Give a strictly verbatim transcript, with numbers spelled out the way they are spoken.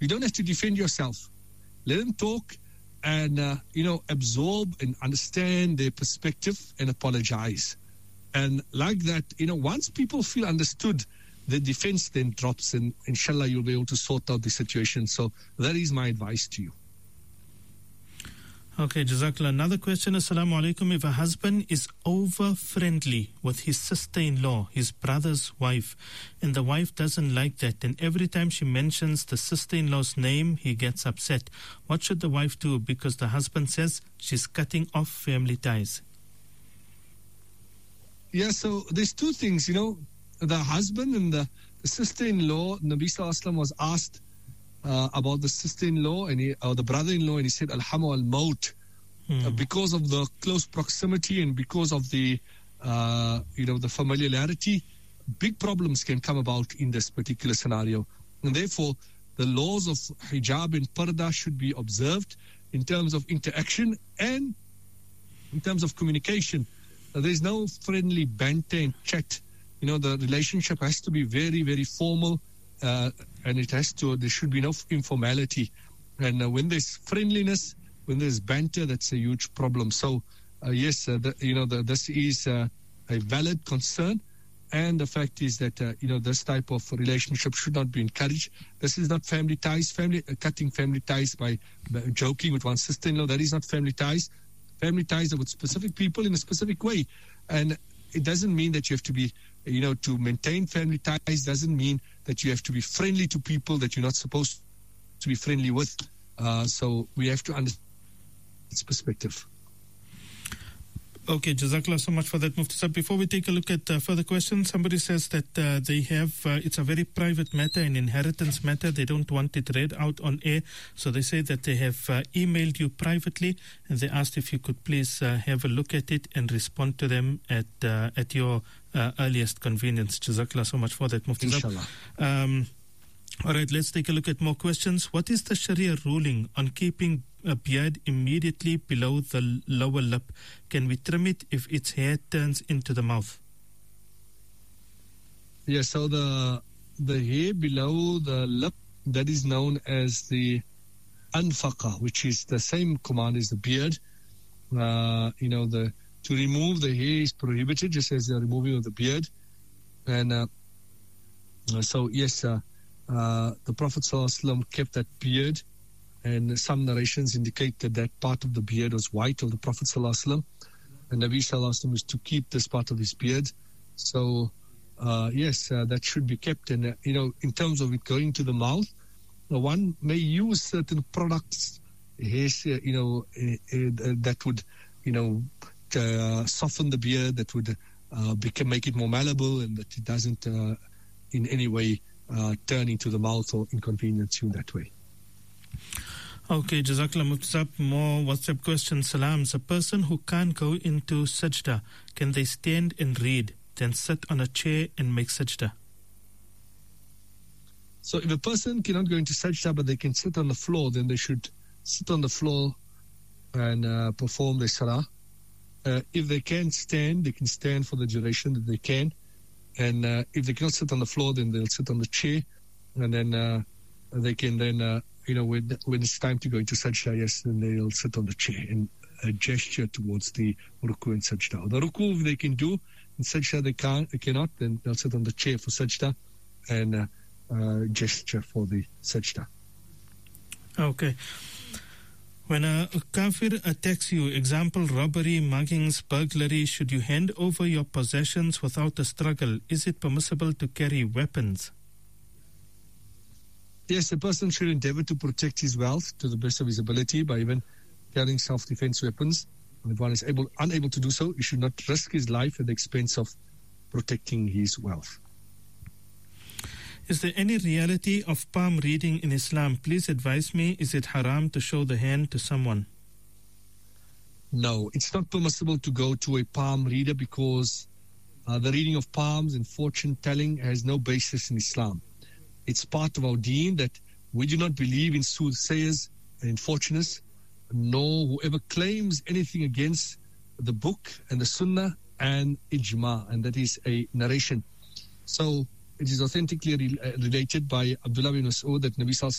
You don't have to defend yourself. Let them talk and, uh, you know, absorb and understand their perspective and apologize. And like that, you know, once people feel understood, the defense then drops, and inshallah you'll be able to sort out the situation. So that is my advice to you. Okay, Jazakallah. Another question, Assalamu alaikum. If a husband is over friendly with his sister-in-law, his brother's wife, and the wife doesn't like that, and every time she mentions the sister-in-law's name, he gets upset, what should the wife do? Because the husband says she's cutting off family ties. Yeah, so there's two things, you know, the husband and the, the sister-in-law. Nabi Sallallahu Alaihi Wasallam was asked uh, about the sister-in-law and he, or the brother-in-law, and he said, Alhamu al-maut, hmm. uh, because of the close proximity and because of the, uh, you know, the familiarity, big problems can come about in this particular scenario. And therefore, the laws of hijab and parda should be observed in terms of interaction and in terms of communication. Uh, there's no friendly banter and chat. You know, the relationship has to be very, very formal, uh, and it has to, there should be no informality. And uh, when there's friendliness, when there's banter, that's a huge problem. So, uh, yes, uh, the, you know, the, this is uh, a valid concern. And the fact is that, uh, you know, this type of relationship should not be encouraged. This is not family ties, family uh, cutting family ties by, by joking with one's sister-in-law. That is not family ties. Family ties are with specific people in a specific way. And it doesn't mean that you have to be, you know, to maintain family ties doesn't mean that you have to be friendly to people that you're not supposed to be friendly with. Uh, so we have to understand its perspective. Okay, Jazakallah so much for that, Mufti Sahib. Before we take a look at uh, further questions, somebody says that uh, they have, uh, it's a very private matter, an inheritance matter. They don't want it read out on air. So they say that they have uh, emailed you privately, and they asked if you could please uh, have a look at it and respond to them at uh, at your uh, earliest convenience. Jazakallah so much for that, Mufti Sahib. Inshallah. Um, all right, let's take a look at more questions. What is the Sharia ruling on keeping a beard immediately below the lower lip? Can we trim it if its hair turns into the mouth? Yeah, so the the hair below the lip, that is known as the anfaqa, which is the same command as the beard. Uh, you know, the to remove the hair is prohibited, just as the removing of the beard. And uh, so, yes, uh, uh, the Prophet ﷺ kept that beard. And some narrations indicate that that part of the beard was white of the Prophet ﷺ. And Nabi ﷺ was to keep this part of his beard. So, uh, yes, uh, that should be kept. And, uh, you know, in terms of it going to the mouth, uh, one may use certain products, hairs, uh, you know, uh, uh, that would, you know, uh, soften the beard, that would uh, become, make it more malleable, and that it doesn't uh, in any way uh, turn into the mouth or inconvenience you that way. Okay, Jazakallah Mufti Sahib. More WhatsApp questions. Salams. A person who can't go into sajda, can they stand and read, then sit on a chair and make sajda? So if a person cannot go into sajda but they can sit on the floor, then they should sit on the floor and uh, perform their salah. Uh, if they can stand, they can stand for the duration that they can. And uh, if they cannot sit on the floor, then they'll sit on the chair. And then uh, they can then... Uh, You know, when when it's time to go into sajda, yes, then they'll sit on the chair and uh, gesture towards the ruku and sajda. The ruku, if they can do, in sajda they can't, they cannot, then they'll sit on the chair for sajda and uh, uh, gesture for the sajda. Okay. When a, a kafir attacks you, example, robbery, muggings, burglary, should you hand over your possessions without a struggle? Is it permissible to carry weapons? Yes, a person should endeavor to protect his wealth to the best of his ability by even carrying self-defense weapons. And if one is able, unable to do so, he should not risk his life at the expense of protecting his wealth. Is there any reality of palm reading in Islam? Please advise me, is it haram to show the hand to someone? No, it's not permissible to go to a palm reader because uh, the reading of palms and fortune-telling has no basis in Islam. It's part of our deen that we do not believe in soothsayers and fortuners, nor whoever claims anything against the book and the sunnah and ijma, and that is a narration. So it is authentically re- related by Abdullah bin Mas'ud that Nabi Sallallahu